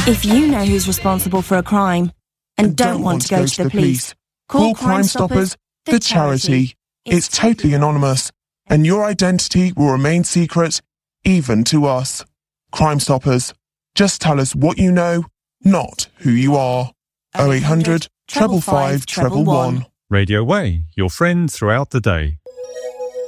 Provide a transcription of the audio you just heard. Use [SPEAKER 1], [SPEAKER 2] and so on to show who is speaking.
[SPEAKER 1] If you know who's responsible for a crime and don't want to go to the police, call Crime Stoppers, the charity. It's totally anonymous, and your identity will remain secret, even to us. Crime Stoppers. Just tell us what you know, not who you are. 0800 555 111.
[SPEAKER 2] Radio Way, your friend throughout the day.